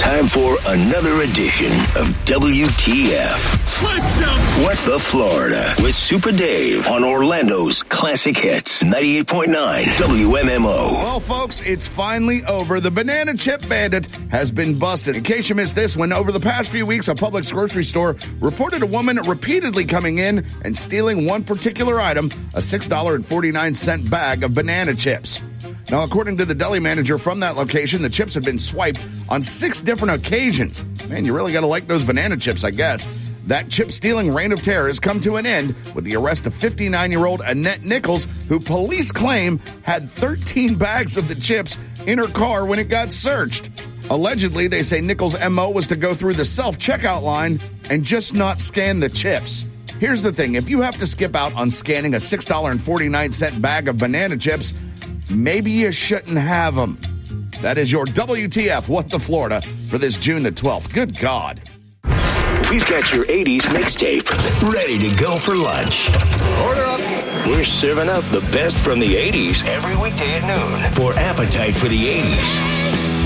Time for another edition of WTF. What the Florida with Super Dave on Orlando's Classic Hits 98.9 WMMO. Well, folks, it's finally over. The banana chip bandit has been busted. In case you missed this one, over the past few weeks, a Publix grocery store reported a woman repeatedly coming in and stealing one particular item, a $6.49 bag of banana chips. Now, according to the deli manager from that location, the chips have been swiped on 6 different occasions. Man, you really got to like those banana chips, I guess. That chip-stealing reign of terror has come to an end with the arrest of 59-year-old Annette Nichols, who police claim had 13 bags of the chips in her car when it got searched. Allegedly, they say Nichols' MO was to go through the self-checkout line and just not scan the chips. Here's the thing. If you have to skip out on scanning a $6.49 bag of banana chips, maybe you shouldn't have them. That is your WTF What the Florida for this June the 12th. Good God. We've got your 80s mixtape ready to go for lunch. Order up. We're serving up the best from the 80s every weekday at noon for Appetite for the 80s.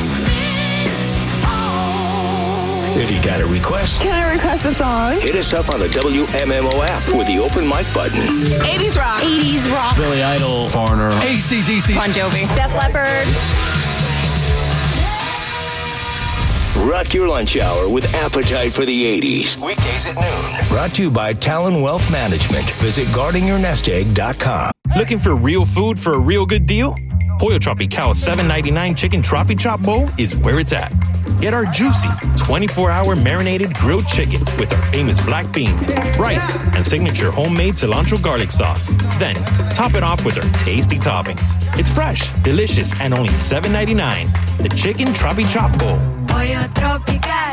If you got a request, can I request a song? Hit us up on the WMMO app with the open mic button. 80s rock. 80s rock. Billy Idol. Foreigner. AC/DC. Bon Jovi. Def Leppard. Rock your lunch hour with Appetite for the 80s. Weekdays at noon. Brought to you by Talon Wealth Management. Visit guardingyournestegg.com. Looking for real food for a real good deal? Pollo Tropical $7.99 Chicken Tropi Chop Bowl is where it's at. Get our juicy 24-hour marinated grilled chicken with our famous black beans, rice, and signature homemade cilantro garlic sauce. Then, top it off with our tasty toppings. It's fresh, delicious, and only $7.99. The Chicken Tropi Chop Bowl. Pollo Tropical.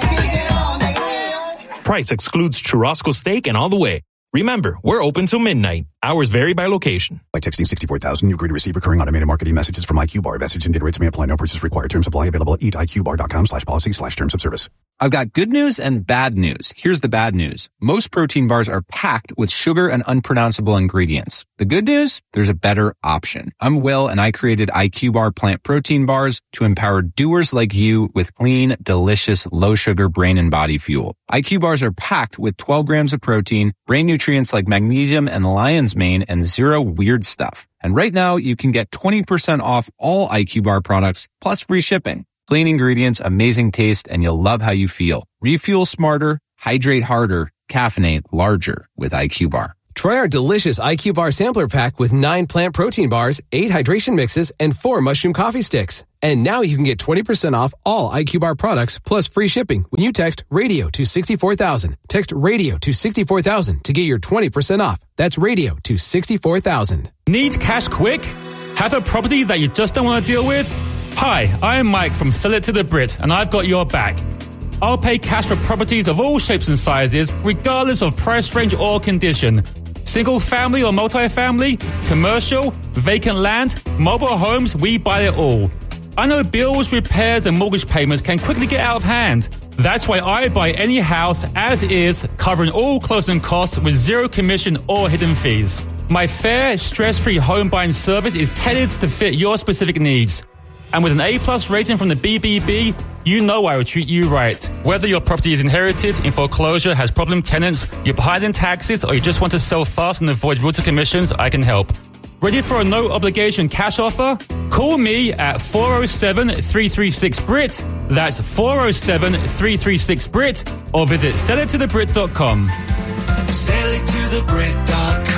Price excludes churrasco steak and all the way. Remember, we're open till midnight. Hours vary by location. By texting 64,000, you agree to receive recurring automated marketing messages from IQ Bar. Message and data rates may apply. No purchase required. Terms apply. Available at eatiqbar.com/policy/terms of service. I've got good news and bad news. Here's the bad news. Most protein bars are packed with sugar and unpronounceable ingredients. The good news? There's a better option. I'm Will, and I created IQ Bar plant protein bars to empower doers like you with clean, delicious, low-sugar brain and body fuel. IQ Bars are packed with 12 grams of protein, brain nutrients like magnesium and lion's mane, and zero weird stuff. And right now, you can get 20% off all IQ Bar products, plus free shipping. Clean ingredients, amazing taste, and you'll love how you feel. Refuel smarter, hydrate harder, caffeinate larger with IQ Bar. Try our delicious IQ Bar sampler pack with 9 plant protein bars, 8 hydration mixes, and 4 mushroom coffee sticks. And now you can get 20% off all IQ Bar products plus free shipping when you text RADIO to 64,000. Text RADIO to 64,000 to get your 20% off. That's RADIO to 64,000. Need cash quick? Have a property that you just don't want to deal with? Hi, I am Mike from Sell It to the Brit, and I've got your back. I'll pay cash for properties of all shapes and sizes, regardless of price range or condition. Single family or multifamily, commercial, vacant land, mobile homes, we buy it all. I know bills, repairs, and mortgage payments can quickly get out of hand. That's why I buy any house as is, covering all closing costs with zero commission or hidden fees. My fair, stress-free home buying service is tailored to fit your specific needs. And with an A+ rating from the BBB, you know I will treat you right. Whether your property is inherited, in foreclosure, has problem tenants, you're behind in taxes, or you just want to sell fast and avoid rules and commissions, I can help. Ready for a no-obligation cash offer? Call me at 407-336-BRIT. That's 407-336-BRIT. Or visit sellittothebrit.com. Sellittothebrit.com.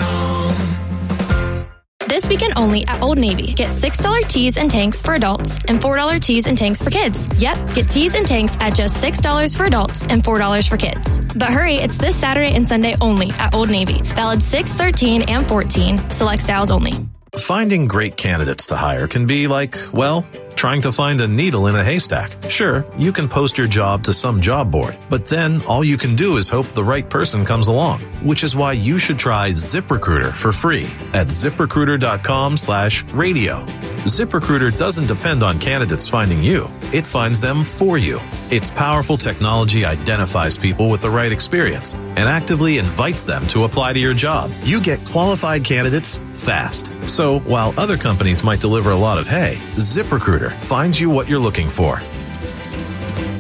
This weekend only at Old Navy. Get $6 tees and tanks for adults and $4 tees and tanks for kids. Yep, get tees and tanks at just $6 for adults and $4 for kids. But hurry, it's this Saturday and Sunday only at Old Navy. Valid 6, 13, and 14. Select styles only. Finding great candidates to hire can be like, well, trying to find a needle in a haystack. Sure, you can post your job to some job board, but then all you can do is hope the right person comes along, which is why you should try ZipRecruiter for free at ZipRecruiter.com/radio. ZipRecruiter doesn't depend on candidates finding you. It finds them for you. Its powerful technology identifies people with the right experience and actively invites them to apply to your job. You get qualified candidates fast. So while other companies might deliver a lot of hay, ZipRecruiter finds you what you're looking for.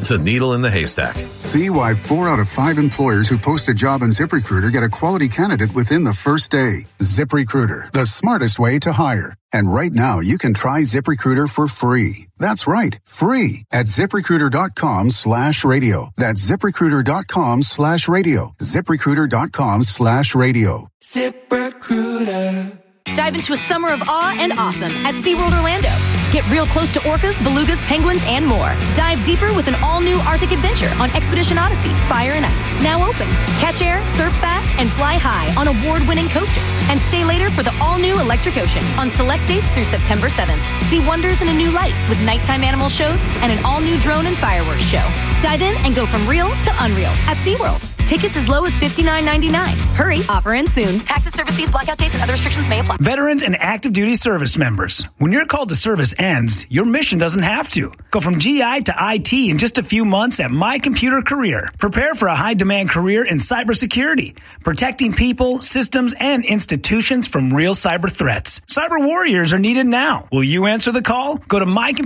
the needle in the haystack. See why 4 out of 5 employers who post a job on ZipRecruiter get a quality candidate within the first day. ZipRecruiter, the smartest way to hire. And right now, you can try ZipRecruiter for free. That's right, free at ZipRecruiter.com/radio. That's ZipRecruiter.com/radio. ZipRecruiter.com/radio. ZipRecruiter. Dive into a summer of awe and awesome at SeaWorld Orlando. Get real close to orcas, belugas, penguins, and more. Dive deeper with an all-new Arctic adventure on Expedition Odyssey, Fire and Ice, now open. Catch air, surf fast, and fly high on award-winning coasters. And stay later for the all-new Electric Ocean on select dates through September 7th. See wonders in a new light with nighttime animal shows and an all-new drone and fireworks show. Dive in and go from real to unreal at SeaWorld. Tickets as low as $59.99. Hurry, offer ends soon. Taxes, service fees, blackout dates, and other restrictions may apply. Veterans and active duty service members. When your call to service ends, your mission doesn't have to. Go from GI to IT in just a few months at My Computer Career. Prepare for a high-demand career in cybersecurity, protecting people, systems, and institutions from real cyber threats. Cyber warriors are needed now. Will you answer the call? Go to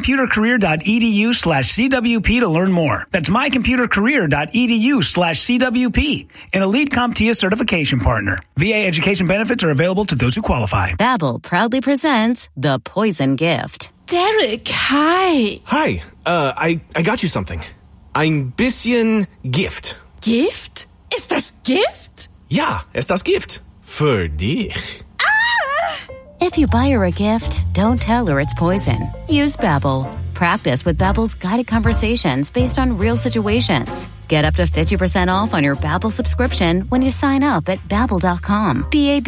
mycomputercareer.edu/CWP to learn more. That's mycomputercareer.edu/CWP. An elite CompTIA certification partner. VA education benefits are available to those who qualify. Babbel proudly presents The Poison Gift. Derek, hi. Hi, I got you something. Ein bisschen Gift. Gift? Ist das Gift? Ja, ist das Gift. Für dich. If you buy her a gift, don't tell her it's poison. Use Babbel. Practice with Babbel's guided conversations based on real situations. Get up to 50% off on your Babbel subscription when you sign up at Babbel.com.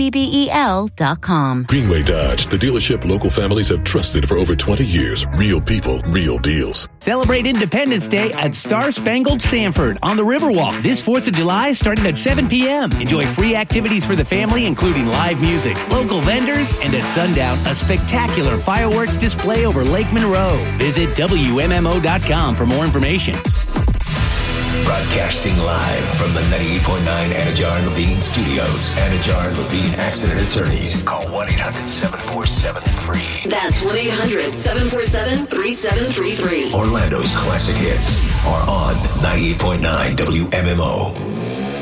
Babbel.com. Greenway Dodge, the dealership local families have trusted for over 20 years. Real people, real deals. Celebrate Independence Day at Star Spangled Sanford on the Riverwalk this 4th of July starting at 7 p.m. Enjoy free activities for the family, including live music, local vendors, and at sundown, a spectacular fireworks display over Lake Monroe. Visit WMMO.com for more information. Broadcasting live from the 98.9 Anajar and Levine Studios. Anajar and Levine Accident Attorneys. Call 1-800-747-FREE. That's 1-800-747-3733. Orlando's classic hits are on 98.9 WMMO.